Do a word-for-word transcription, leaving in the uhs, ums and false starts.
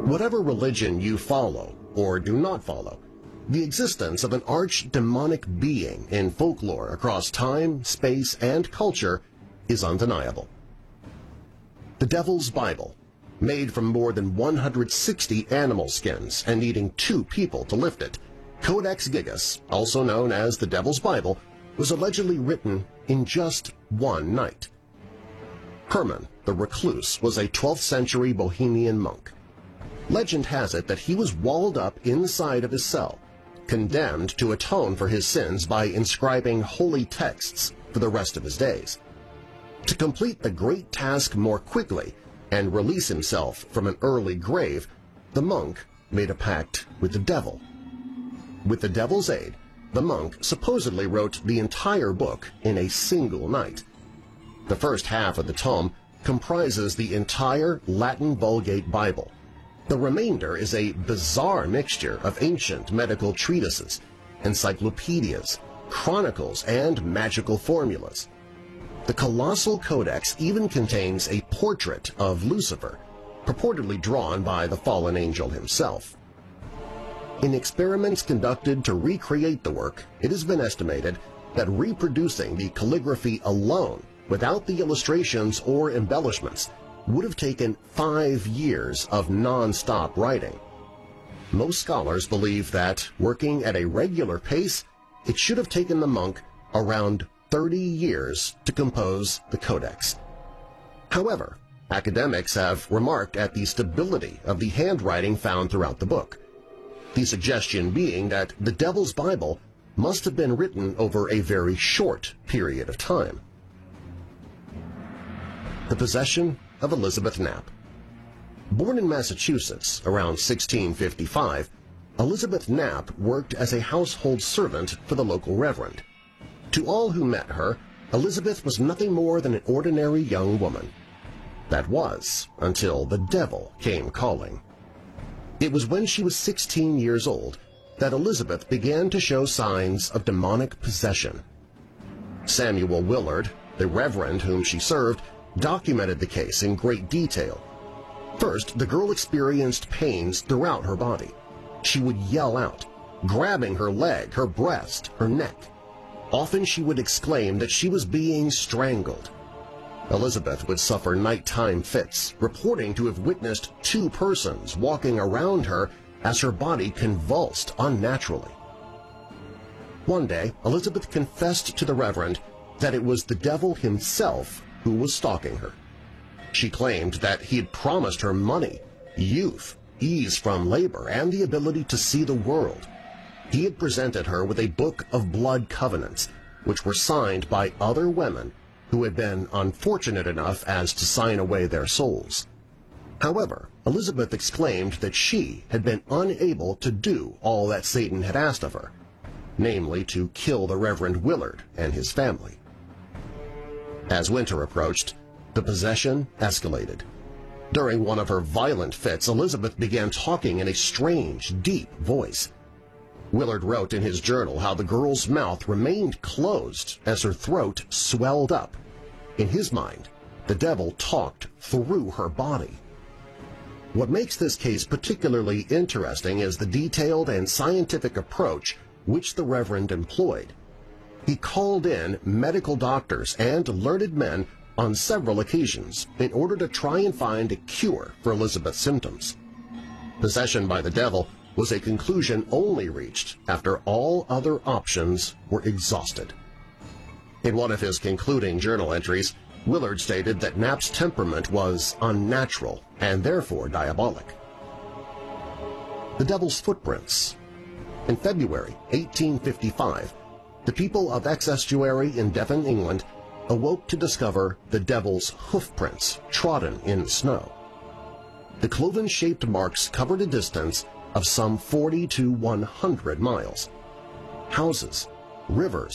Whatever religion you follow or do not follow, the existence of an arch-demonic being in folklore across time, space, and culture is undeniable. The Devil's Bible, made from more than one hundred sixty animal skins and needing two people to lift it, Codex Gigas, also known as the Devil's Bible, was allegedly written in just one night. Herman the Recluse was a twelfth century Bohemian monk. Legend has it that he was walled up inside of his cell, condemned to atone for his sins by inscribing holy texts for the rest of his days. To complete the great task more quickly and release himself from an early grave, the monk made a pact with the devil. With the devil's aid, the monk supposedly wrote the entire book in a single night. The first half of the tome comprises the entire Latin Vulgate Bible. The remainder is a bizarre mixture of ancient medical treatises, encyclopedias, chronicles, and magical formulas. The colossal codex even contains a portrait of Lucifer, purportedly drawn by the fallen angel himself. In experiments conducted to recreate the work, it has been estimated that reproducing the calligraphy alone, without the illustrations or embellishments, would have taken five years of non-stop writing. Most scholars believe that, working at a regular pace, it should have taken the monk around thirty years to compose the codex. However, academics have remarked at the stability of the handwriting found throughout the book, the suggestion being that the Devil's Bible must have been written over a very short period of time. The possession of Elizabeth Knapp. Born in Massachusetts around sixteen fifty-five, Elizabeth Knapp worked as a household servant for the local reverend. To all who met her, Elizabeth was nothing more than an ordinary young woman. That was until the devil came calling. It was when she was sixteen years old that Elizabeth began to show signs of demonic possession. Samuel Willard, the reverend whom she served, documented the case in great detail. First, the girl experienced pains throughout her body. She would yell out, grabbing her leg, her breast, her neck. Often she would exclaim that she was being strangled. Elizabeth would suffer nighttime fits, reporting to have witnessed two persons walking around her as her body convulsed unnaturally. One day, Elizabeth confessed to the reverend that it was the devil himself who was stalking her. She claimed that he had promised her money, youth, ease from labor, and the ability to see the world. He had presented her with a book of blood covenants, which were signed by other women who had been unfortunate enough as to sign away their souls. However, Elizabeth exclaimed that she had been unable to do all that Satan had asked of her, namely to kill the Reverend Willard and his family. As winter approached, the possession escalated. During one of her violent fits, Elizabeth began talking in a strange, deep voice. Willard wrote in his journal how the girl's mouth remained closed as her throat swelled up. In his mind, the devil talked through her body. What makes this case particularly interesting is the detailed and scientific approach which the Reverend employed. He called in medical doctors and learned men on several occasions in order to try and find a cure for Elizabeth's symptoms. Possession by the devil was a conclusion only reached after all other options were exhausted. In one of his concluding journal entries, Willard stated that Knapp's temperament was unnatural and therefore diabolic. The Devil's Footprints. In February eighteen fifty-five, the people of Exestuary in Devon, England, awoke to discover the devil's hoofprints trodden in snow. The cloven-shaped marks covered a distance of some forty to one hundred miles. Houses, rivers,